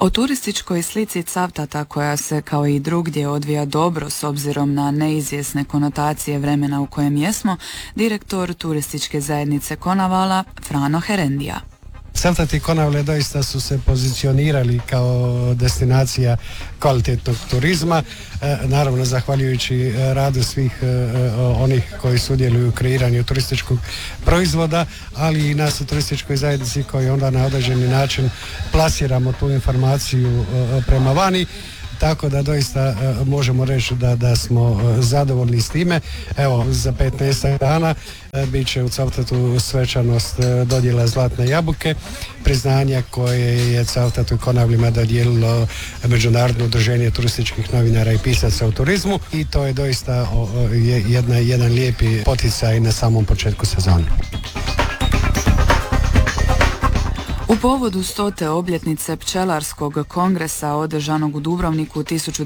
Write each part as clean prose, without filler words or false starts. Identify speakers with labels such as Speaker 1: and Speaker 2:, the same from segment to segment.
Speaker 1: O turističkoj slici Cavtata, koja se kao i drugdje odvija dobro s obzirom na neizvjesne konotacije vremena u kojem jesmo, direktor turističke zajednice Konavala Frano Herendija.
Speaker 2: Cavtat i Konavle doista su se pozicionirali kao destinacija kvalitetnog turizma, naravno zahvaljujući radu svih onih koji sudjeluju u kreiranju turističkog proizvoda, ali i nas u turističkoj zajednici koji onda na određeni način plasiramo tu informaciju prema vani. Tako da doista možemo reći da smo zadovoljni s time. Evo, za 15 dana bit će u Cavtatu svečanost dodjela Zlatne jabuke, priznanja koje je Cavtatu i Konavlima dodijelilo Međunarodno udruženje turističkih novinara i pisaca u turizmu i to je doista jedan lijepi poticaj na samom početku sezone.
Speaker 1: U povodu 100. obljetnice pčelarskog kongresa održanog u Dubrovniku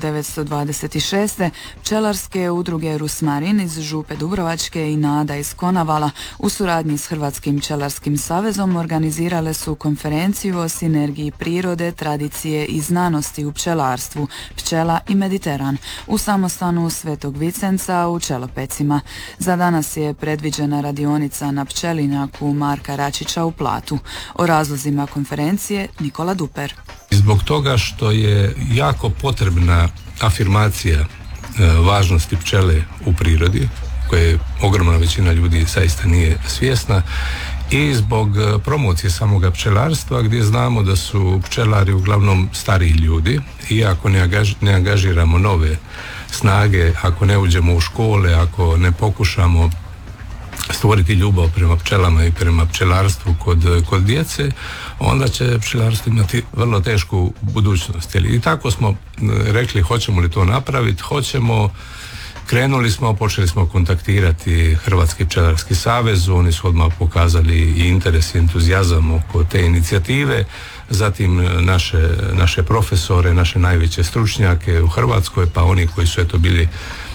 Speaker 1: 1926. pčelarske udruge Rusmarin iz Župe Dubrovačke i Nada iz Konavala u suradnji s Hrvatskim pčelarskim savezom organizirale su konferenciju o sinergiji prirode, tradicije i znanosti u pčelarstvu, pčela i Mediteran u samostanu Svetog Vicenca u Čelopecima. Za danas je predviđena radionica na pčelinjaku Marka Račića u Platu. O razlozima konferencije Nikola Duper.
Speaker 3: Zbog toga što je jako potrebna afirmacija važnosti pčele u prirodi, koje ogromna većina ljudi zaista nije svjesna, i zbog promocije samoga pčelarstva, gdje znamo da su pčelari uglavnom stariji ljudi i ako ne angažiramo nove snage, ako ne uđemo u škole, ako ne pokušamo stvoriti ljubav prema pčelama i prema pčelarstvu kod djece, onda će pčelarstvo imati vrlo tešku budućnost. I tako smo rekli, hoćemo li to napraviti, hoćemo. Krenuli smo, počeli smo kontaktirati Hrvatski pčelarski savez, oni su odmah pokazali i interes i entuzijazam oko te inicijative, zatim naše profesore, naše najveće stručnjake u Hrvatskoj, pa oni koji su bili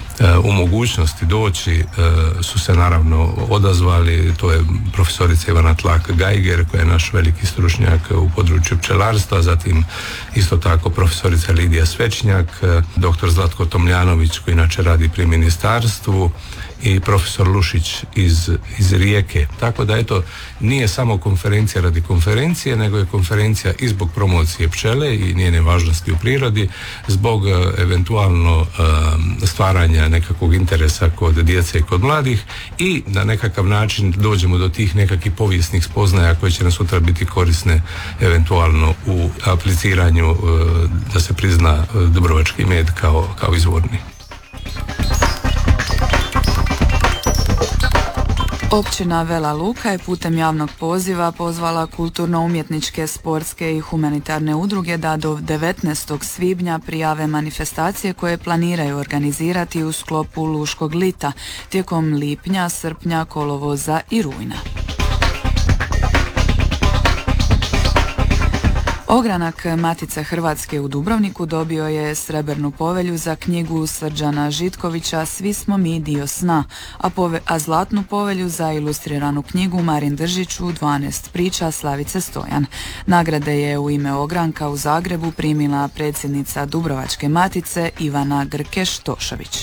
Speaker 3: u mogućnosti doći su se naravno odazvali. To je profesorica Ivana Tlak-Gajger, koja je naš veliki stručnjak u području pčelarstva, zatim isto tako profesorica Lidija Svečnjak, doktor Zlatko Tomljanović koji inače radi pri ministarstvu i profesor Lušić iz Rijeke. Tako da nije samo konferencija radi konferencije, nego je konferencija i zbog promocije pčele i njene važnosti u prirodi, zbog eventualno stvaranja nekakvog interesa kod djece i kod mladih i na nekakav način dođemo do tih nekakvih povijesnih spoznaja koje će nas sutra biti korisne eventualno u apliciranju da se prizna dubrovački med kao izvorni.
Speaker 1: Općina Vela Luka je putem javnog poziva pozvala kulturno-umjetničke, sportske i humanitarne udruge da do 19. svibnja prijave manifestacije koje planiraju organizirati u sklopu Luškog lita tijekom lipnja, srpnja, kolovoza i rujna. Ogranak Matice Hrvatske u Dubrovniku dobio je srebrnu povelju za knjigu Srđana Žitkovića Svi smo mi dio sna, a zlatnu povelju za ilustriranu knjigu Marin Držiću 12 priča Slavice Stojan. Nagrade je u ime ogranka u Zagrebu primila predsjednica Dubrovačke Matice Ivana Grkeš-Tošović.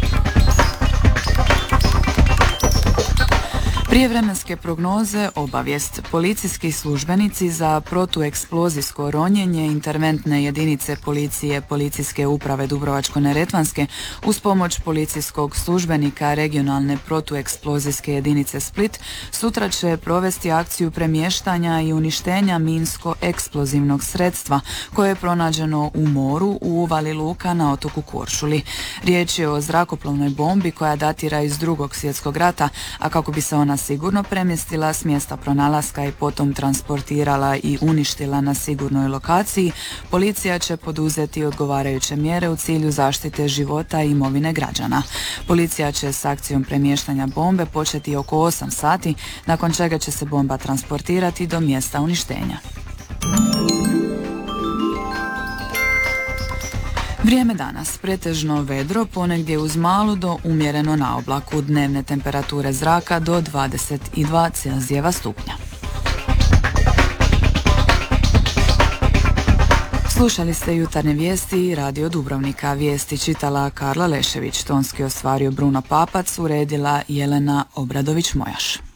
Speaker 1: Prijevremenske prognoze, obavijest. Policijski službenici za protueksplozijsko ronjenje interventne jedinice policije Policijske uprave Dubrovačko-neretvanske uz pomoć policijskog službenika regionalne protueksplozijske jedinice Split sutra će provesti akciju premještanja i uništenja minsko-eksplozivnog sredstva koje je pronađeno u moru u uvali luka na otoku Korčuli. Riječ je o zrakoplovnoj bombi koja datira iz II. Svjetskog rata, a kako bi se ona sigurno premjestila s mjesta pronalaska i potom transportirala i uništila na sigurnoj lokaciji, policija će poduzeti odgovarajuće mjere u cilju zaštite života i imovine građana. Policija će s akcijom premještanja bombe početi oko 8 sati, nakon čega će se bomba transportirati do mjesta uništenja. Vrijeme danas, pretežno vedro, ponegdje uz malu do umjereno na oblaku, dnevne temperature zraka do 22 Celzijeva stupnja. Slušali ste jutarnje vijesti i Radio Dubrovnika. Vijesti čitala Karla Lešević, tonski ostvario Bruno Papac, uredila Jelena Obradović-Mojaš.